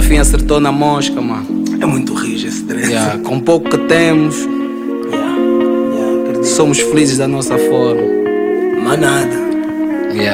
fim acertou na mosca, mano. É muito rijo esse dread. Yeah, com pouco que temos, Acredito. somos felizes da nossa forma. Mas nada.